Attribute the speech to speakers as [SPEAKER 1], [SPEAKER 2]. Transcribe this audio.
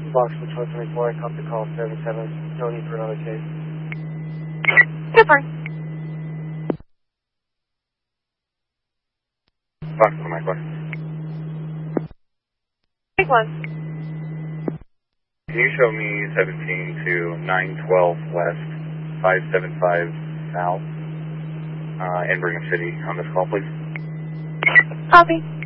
[SPEAKER 1] Box for 2024, I copy call 77. No need for another case.
[SPEAKER 2] Super.
[SPEAKER 3] Box for my question.
[SPEAKER 2] Big one.
[SPEAKER 3] Can you show me 17 to 912 West, 575 South, in Brigham City on this call, please?
[SPEAKER 2] Copy.